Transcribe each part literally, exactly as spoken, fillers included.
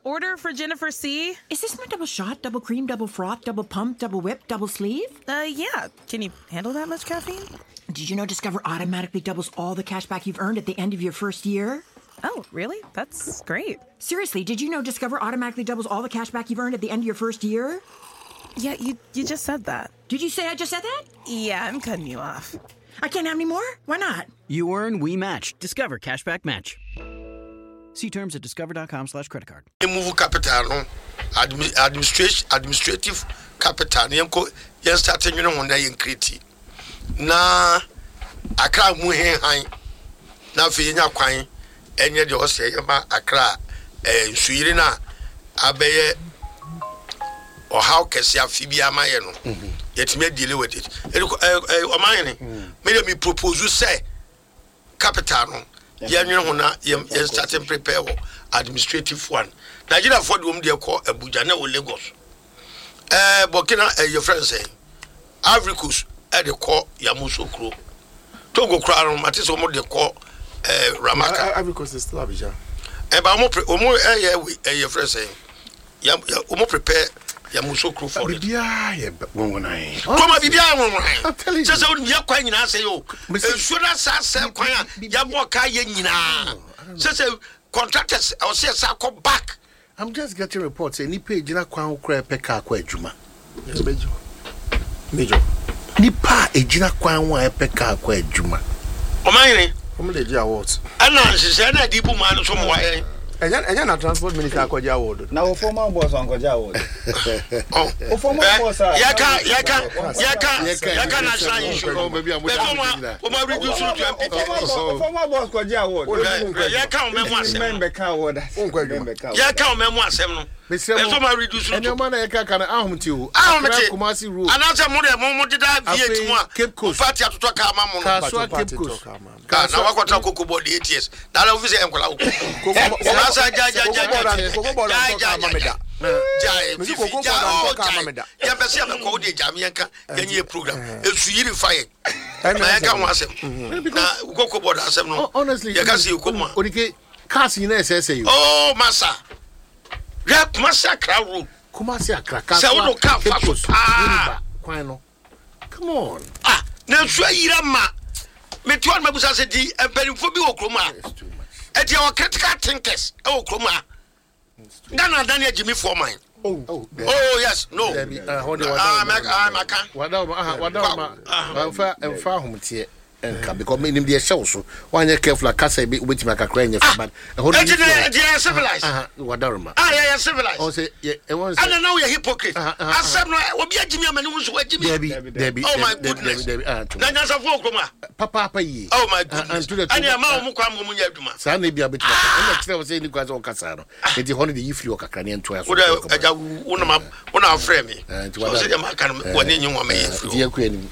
order for Jennifer C. Is this my double shot, double cream, double froth, double pump, double whip, double sleeve? Uh, yeah. Can you handle that much caffeine? Did you know Discover automatically doubles all the cash back you've earned at the end of your first year? Oh, really? That's great. Seriously, did you know Discover automatically doubles all the cash back you've earned at the end of your first year? Yeah, you, you just said that. Did you say I just said that? Yeah, I'm cutting you off. I can't have any more? Why not? You earn, we match. Discover Cashback Match. See terms at discover.com slash credit card. Move capital, no? Admi- administration, administrative capital. Yenko, yen starting you know when they create. Na, Accra muhe hai. Na fi nya kwan. Enye de ose ma Accra. Eh, suiri na abeye. Or how kesi afibi amaye no. Yet me deal with it. Eh, eh, omayene. Me me propose you say capital no. Yen you know na yen starting prepare administrative one. Nigeria for the um dey call Abuja na Lagos. Eh Burkina eh your friend say Africus e dey call Yamoussoukro. Togo kra no mate so mo dey call eh Ramaka. Africus is still Abidjan. Eh ba mo mo eh your friend say ya mo prepare Yamoussoukro for it. Bibia ye wonwonai. Come bibia wonwonai. I'm telling you. Just so ya kwan nyina say yo. E should that say kwan ya bo ka ye nyina. Just say contractors I will say sa back. I'm just getting reports say ni page na kwan kra peka akwa adwuma. Major. Major. Ni pa ejina kwan wa peka akwa adwuma. O man Omo le ji awards. Ana nhye na di bu man so mo wa ye. Enya enya na transport minister akwaja award. Na o former boss akwaja award. Oh. O former boss. Yaka yaka yaka yaka national issue. Oh baby am we o ma reduce to M P. O former boss akwaja award. Yaka o memo asem. Member ka award. Yaka o memo asem no. Me say ma reduce to. Enya ma na yaka kana ahomti o. Ahomti. Kumasi rule. Anasa mo de mo mo de da V eight mo a. Cape Coast. Party atoto ka ma mo no. Kaswa Cape Coast. Na wakota koko body eight years. Na la office enkola ko. Asa ja ja ja ja. Koko bola ko mameda. Ja. Misi koko bola ko mameda. Ya pese am ko de jam yanka yenye program. Esu yiri fire. Na yanka ho asem. Na koko bola asem no. Honestly, ya kasi ko ma. Odike cars ni na ese you. Oh, massa. Rap massa crowd road. Kumasi akra ka. Say we ka fa so. Ah. Kwan no. Come on. Ah, na so yira ma. Me tuan mabusa se di emperifo bi okroma. E dia o critical thinkers e okroma. Ghana Daniel Jimmy Foreman. Oh, oh, oh yes, no. Ah, I'm a can. Wada ma wada ma. Amfa amfa homtie enka because me nim dey show so. One you careful akasa be wetima kakra nya fa bad. E ho dey civilized. Ah, wada ma. Ah, yeah, yeah, civilized. Oh say e won say. And now you hypocrite. Asem no obi agimi amani mu so agimi. Debi, debi. Oh my goodness. Debi, ah. Na nya sa fo okroma. Papa papa yi. Oh my goodness. And ya ma mu kwa mu nya aduma. Sa na bia betima. E na kire say ni kwa so kasa no. E di hono de yifli o kakra ne nto aso. Oda aja wona ma wona afre me. So say dem aka no woni nyi won me yifli. Di akua ni.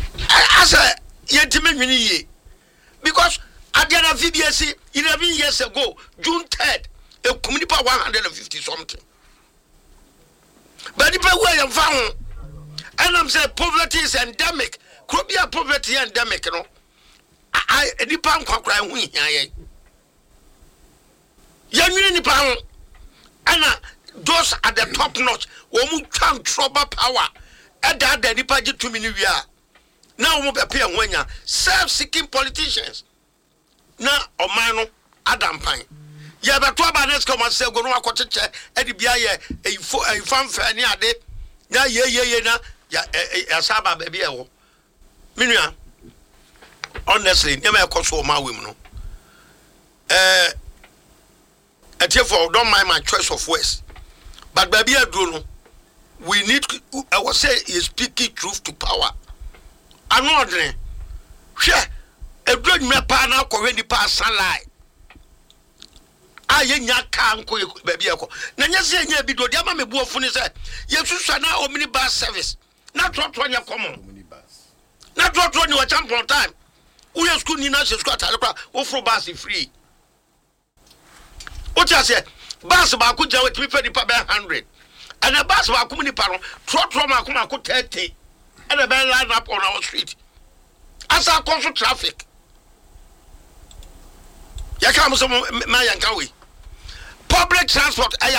Asa yentime nwini ye. Because at the end of V B S eleven years ago, June third, a community one hundred fifty something. But the people who are found, and I'm saying poverty is endemic. Could be a poverty endemic, you know. I the pound can cry when you young in the pound, and those at the top notch, who can trouble power, and that the deposit to me. Now we appear when you self-seeking politicians. Now Omano Adam Pine. Yeah, but two banners come and say go no akwacheche e di bia ye e fanfa ni ade. Na ye ye ye na ya ya saba baby e wo. Minua. Honestly, never ekoso ma wem no. Eh Etiefo don't mind my choice of words. But baby aduro no. We need I will say is speaking truth to power. Anodre hwe edro me pa na akọ hwe pa sanlai aye nya ka nko ba bi ekọ na nya se nya bi do dia ma me buofu ni se yesusua na omnibus service na trotro nya common omnibus na trotro ni wa champion time we school ni na school atale kwa wo fro bus free o cha se bus ba ku ja we timi pe di pa one hundred and the bus ba ku ni pa no trotro ma ku ma ku thirty. And a bell line up on our street. As I come to traffic. You come some my Public transport.